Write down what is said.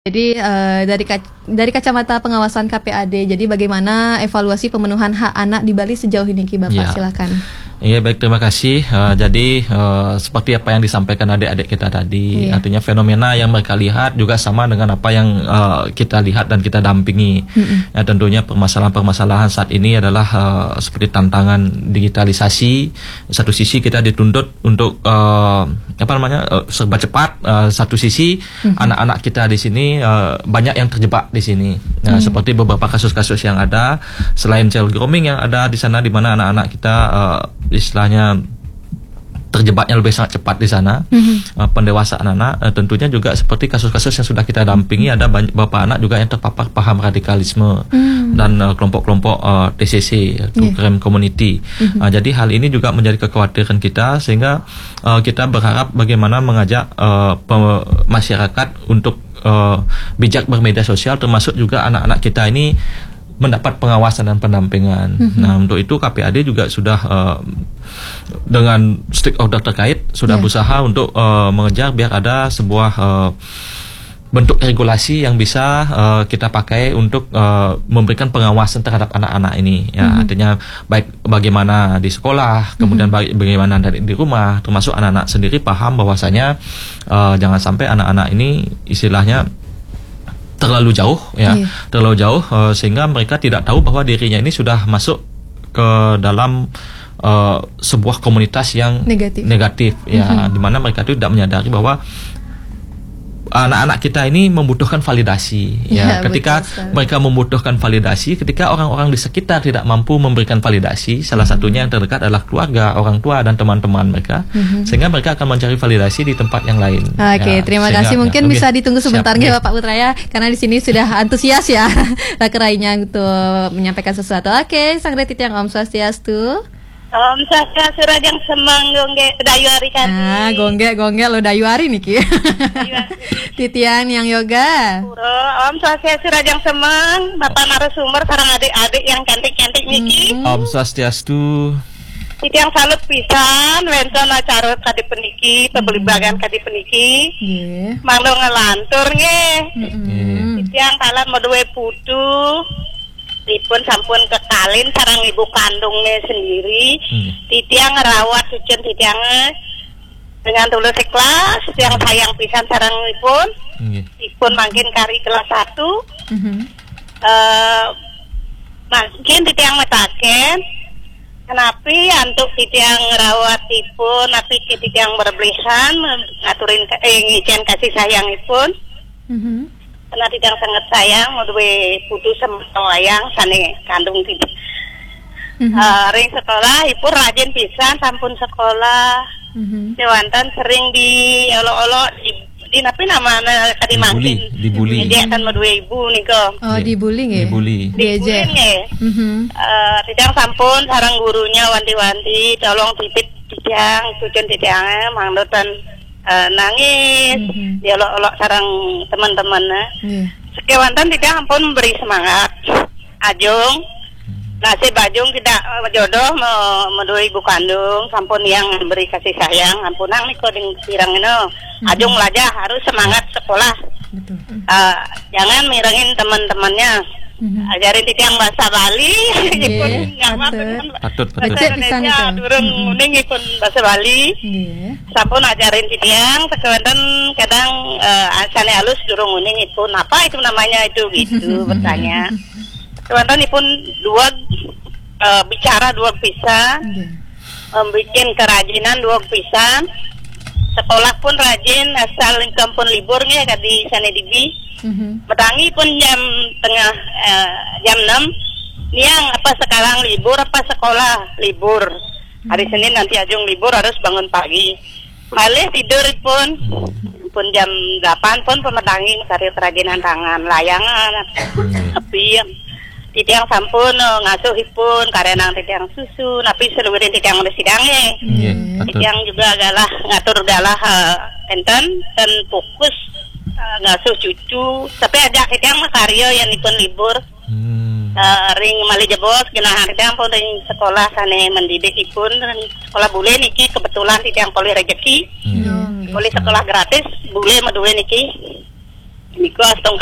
Jadi dari kacamata pengawasan KPAD, jadi bagaimana evaluasi pemenuhan hak anak di Bali sejauh ini, Ki Bapak? Silakan. Iya, baik, terima kasih. Jadi seperti apa yang disampaikan adik-adik kita tadi, artinya fenomena yang mereka lihat juga sama dengan apa yang kita lihat dan kita dampingi. Ya, tentunya permasalahan-permasalahan saat ini adalah seperti tantangan digitalisasi. Satu sisi kita dituntut untuk serba cepat. Satu sisi anak-anak kita di sini banyak yang terjebak di sini. Nah, seperti beberapa kasus-kasus yang ada, selain child grooming yang ada di sana, di mana anak-anak kita istilahnya terjebaknya lebih sangat cepat di sana. Pendewasaan anak tentunya juga seperti kasus-kasus yang sudah kita dampingi, ada beberapa anak juga yang terpapar paham radikalisme dan kelompok-kelompok TCC, crime community. Jadi hal ini juga menjadi kekhawatiran kita, sehingga kita berharap bagaimana mengajak masyarakat untuk bijak bermedia sosial, termasuk juga anak-anak kita ini mendapat pengawasan dan pendampingan. Nah, untuk itu KPAD juga sudah dengan stakeholder terkait sudah berusaha untuk mengejar biar ada sebuah bentuk regulasi yang bisa kita pakai untuk memberikan pengawasan terhadap anak-anak ini. Ya, artinya baik bagaimana di sekolah, kemudian bagaimana di rumah, termasuk anak-anak sendiri paham bahwasanya jangan sampai anak-anak ini istilahnya terlalu jauh, sehingga mereka tidak tahu bahwa dirinya ini sudah masuk ke dalam sebuah komunitas yang negatif, di mana mereka itu tidak menyadari bahwa anak-anak kita ini membutuhkan validasi. Ketika mereka membutuhkan validasi, ketika orang-orang di sekitar tidak mampu memberikan validasi, salah satunya yang terdekat adalah keluarga, orang tua dan teman-teman mereka, sehingga mereka akan mencari validasi di tempat yang lain. Terima kasih. Mungkin bisa ditunggu sebentar ya Bapak Putraya, karena di sini sudah antusias ya rakerainya untuk menyampaikan sesuatu. Sang Retitiang Om Swastiastu. Om Swastiastu Rajang Semang Gongge Dayuari kan. Gongge lo Dayuari nih Ki. Titian yang yoga. Om Swastiastu Rajang Semang, Bapak narasumber sareng adik-adik yang cantik-cantik niki. Om Swastiastu. Titiang salut pisan wenton acara kadi peniki, pebelibagan kadi peniki. Mangdo ngelantur nggih. Titiang kalan modue putu. Dipun sampun kekalin sarang ibu kandungnya sendiri. Titiang ngerawat cucun titiangnya dengan tulus ikhlas, yang sayang pisan sarang ipun. Ipun makin kari kelas 1. Mungkin titiang metaken kenapa untuk titiang ngerawat ipun, tapi titiang berbelihan ngaturin ngicen kasih sayang ipun. Karena tidak sangat sayang, mau duwe putus sama wayang sane kandung tidak. Ring sekolah, ibu rajin pisan sampun sekolah. Dewantan sering di olok-olok di napi namanya kadi mangkin. Dibully. Dia akan mau duwe ibu nih kok. Dibully nggih. Dibully nggih. Tidak sampun sarang gurunya wanti-wanti, tolong titip titiang, cucun titiangnya mangdotan nangis, dia olok-olok sarang teman-temannya. Sekewantan tidak ampun memberi semangat. Ajung, nasib Ajung tidak jodoh menduai ibu kandung, sampun yang memberi kasih sayang. Ampunang nih koding sirang ini. Ajung belajar harus semangat sekolah. Jangan mirengin teman-temannya. Ajarin titiang bahasa Bali, ipun patut. Indonesia durung uning ipun bahasa Bali. Sampun ajarin titiang, sekewanten kadang asane halus durung uning ipun apa itu namanya itu gitu bertanya. Sekewanten ipun bicara dua pisan, membikin kerajinan dua pisan. Sekolah pun rajin asal kampun libur nih kadi sane dibi. Medangi pun jam 6 niang apa sekarang libur apa sekolah libur. Hari Senin nanti Ajung libur harus bangun pagi. Malih tidur pun jam 8 pun pemedangi cari kerajinan tangan layangan api titiang sampun ngasuhipun karenang titiang susu napi seluruhin titiang residangnya. Titiang juga galah ngatur galah enten dan fokus ngasuh cucu tapi ajak titiang mah karya yang ipun libur. Ring mali jebos genah titiang pun ring sekolah sane mendidik ipun sekolah bule niki kebetulan titiang poli rezeki. Boleh sekolah gratis bule madue niki. Niku astong